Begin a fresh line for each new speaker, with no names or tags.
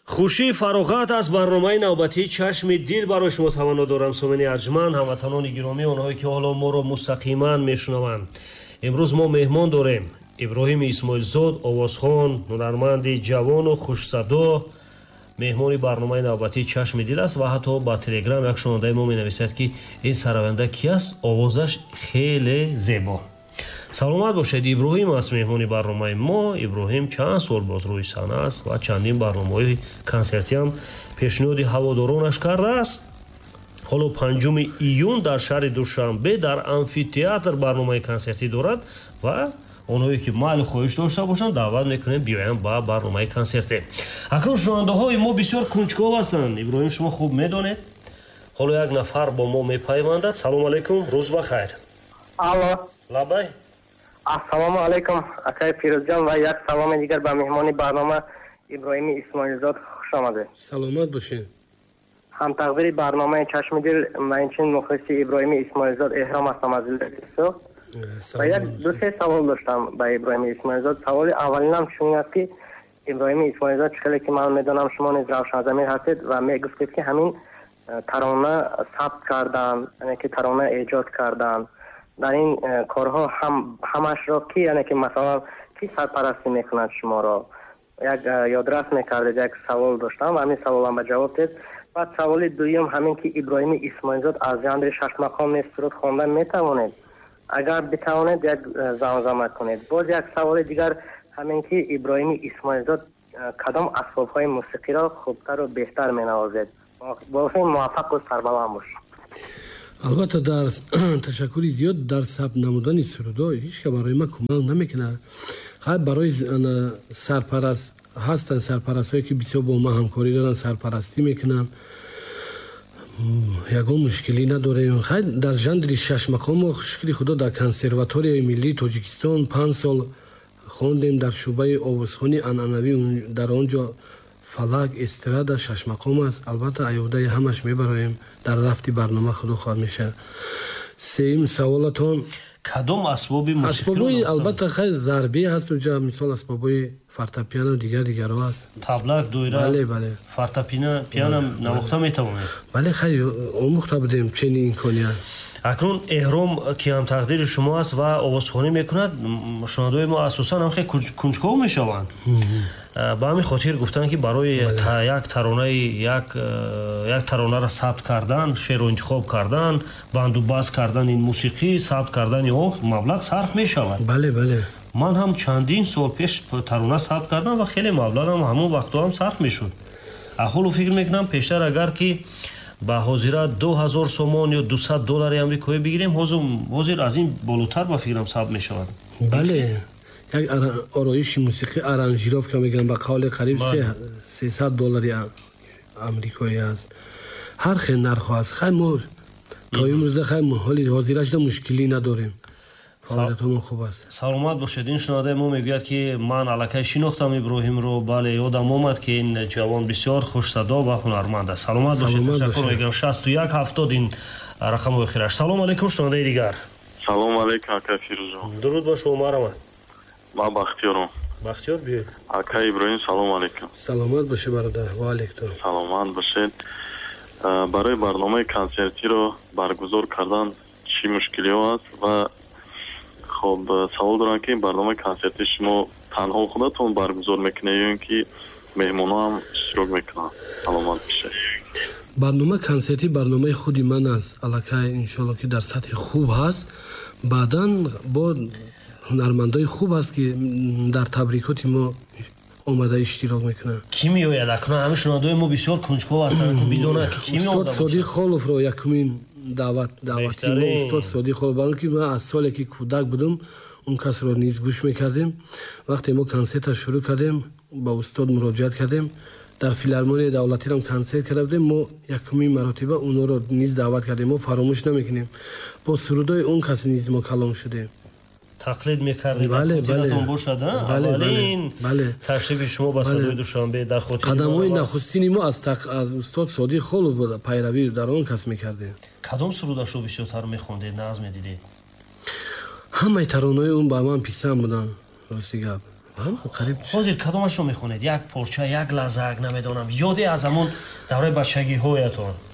хушии фароғат аз барномаи навбатии чашми дил барои шумо таванно дорам. сомини арҷманд, ҳамватанони гиромӣ, онҳое ки ҳоло моро мустақиман мешунаванд. имрӯз мо меҳмон дорем иброҳими исмоилзод, овозхон, ҳунарманди ҷавону хушсадо, меҳмони барномаи навбатии чашми дил аст ва ҳатто ба телеграм як шунавандаи мо менависад ки ин сараванда ки аст, овозаш хеле зебо. саломат бошед. иброҳим аст меҳмони барномаи мо. иброҳим чанд сол боз рӯи саҳна аст ва чандин барномаҳои консертиам пешниҳоди ҳаводоронаш кардааст. ҳоло 5 июн дар шаҳри душанбе дар амфитеатр барномаи консертӣ дорад ва онҳое ки майли хоҳиш дошта бошанд даъват мекунем биёянд ба барномаи консерте. акнун шунавандаҳои мо бисёр кунҷков ҳастанд. иброҳим, шумо хуб медонед. ҳоло як нафар бо мо мепайвандад. салому алайкум, рӯз ба хайр.
алло,
лабай.
ассалому алайкум акай Фирӯзҷон ва як саломи дигар ба меҳмони барнома Иброҳими Исмоилзод. хуш омадед.
саломат бошед.
ҳамтақдири барномаи чашми дил ман чин мухлиси Иброҳими Исмоилзод эҳром ҳастам аз Илдисо. ва як ду-се савол доштам ба Иброҳими Исмоилзод. саволи аввалинам чун аст ки Иброҳими Исмоилзод чӣ ки ман медонам шумо низ равшанзамир ҳастед ва мегуфтед ки ҳамин тарона сабт кардан, яъне ки тарона эҷод кардан. дар ин корҳо ҳамашро ки яъне ки масалан ки сарпарастӣ мекунад шуморо? як ёдрас мекардед. як савол доштам ва ҳамин саволам ба ҷавоб дед. баъд саволи дуюм ҳамин ки Иброҳими Исмоилзод аз ҷанри шашмақоми суруд хондан метавонед? агар битавонед як замзама кунед. боз як саволи дигар ҳамин ки Иброҳими Исмоилзод кадом асбобҳои мусиқиро хубтару беҳтар менавозед? бофин муваффақу сарбаланд бошед.
албатта дар ташаккури зиёд дар сабт намудани сурудо ҳеҷ ка барои ман кӯмак намекунад. ҳай барои сарпараст ҳастанд сарпарастҳое ки бисёр бо ман ҳамкорӣ доранд, сарпарастӣ мекунанд, ягон мушкилӣ надорем. хай дар жанри шашмақом мо шукри худо дар консерваторияи миллии Тоҷикистон 5 сол хондем дар шӯъбаи овозхони анъанавӣ. дар он ҷо фалак, эстрада, шашмақом аст. албатта айёдаи ҳамаш мебароем дар рафти барнома худо хоҳад мешавад. сеюм саволатон
кадом асбоби мусиқӣ?
албатта хай зарбӣ ҳаст унҷа, мисол асбобҳои фортепиано дигарро аст.
таблак, дӯйра,
бале
фортепиано навохта метавонед?
бале хай омӯхта будем чунин имконият.
акнун эҳром ки ҳам тақдири шумо аст ва овозхонӣ мекунад, шунавандаҳои мо асосан ҳам хеле кунҷков мешаванд. ба ҳамин хотир гуфтанд ки барои як таронаро сабт кардан, шеъру интихоб кардан, банду бас кардани мусиқӣ, сабт кардани он маблағ сарф мешавад.
бале
ман ҳам чандин сол пеш тарона сабт кардам ва хеле маблағам ҳамон вақтҳо ҳам сарф мешуд. аҳолу фикр мекунам пештар агар ки ба ҳозира 2000 сомон ё $200 амрикоӣ бигирем, ҳозир аз ин болотар ба фикрам сабт мешавад.
бале як ороиши мусиқӣ аранжировка мегӯям ба қавли қариб $300 амрикоӣ аст. ҳар хел нархҳо аст. хай мо то имрӯза хай ҳоли ҳозирашда мушкилӣ надорем. фаъолиятҳомо хуб аст.
саломат бошед. ин шунавандаи мо мегӯяд ки ман аллакай шинохтам Иброҳимро. бале ёдам омад ки ин ҷавон бисёр хушсадо ва ҳунарманд аст. саломат бошед. ташаккур мегӯям. 6170 ин рақамҳои охираш. салому алайкум. шунавандаи дигар.
салому алайкум акай Фирӯзҷон.
дуруд ба шумо. марамад.
ман бахтиёрам.
бахтиёр биёед.
акай Иброҳим, салому алайкум.
саломат бошед бародар. ва алайкум.
саломат бошед. барои барномаи консертиро баргузор кардан чӣ мушкилиҳо аст? ва хоб савол дорам ки барномаи консерти шумо танҳо худатон баргузор мекунед ё ин ки меҳмонҳо ҳам иштирок мекунанд? саломат бошед.
барнома консерти барномаи худи ман аст. аллакай иншоалло ки дар сатҳи хуб ҳаст. баъдан бо ҳунармандои хуб аст ки дар табрикоти мо омада иштирок мекунанд.
ки меояд? акнун ҳамин шунавандаҳои мо бисёр кунҷков ҳастанд ки бидонанд ки ки меояд.
устод Содиқ Холовро якумин даъвати мо устод Содиқ Холов, барои ки ман аз соле ки кӯдак будам он касро низ гӯш мекардем. вақте мо консертро шурӯъ кардем, ба устод муроҷиат кардем. дар филармонияи давлатиам консерт карда будем. мо якумин маротиба онҳоро низ даъват кардем. мо фаромӯш намекунем. бо сурудои он кас низ мо калом шудем.
тақлид мекардед.
хотиратон
бошад. аввалин ташрифи шумо ба садои душанбе дар хотири
қадамҳои нахустини мо аз устод Содиқ Холов пайравӣ дар он кас мекардем.
кадом сурудашро бисёртар мехондед, назм медидед?
ҳамаи таронаҳои он ба ман писанд буданд. рости гап
ҳозир кадомашро мехонед? Як порча, як лаззак, намедонам, ёде аз ҳамон давраи бачагиҳоятон?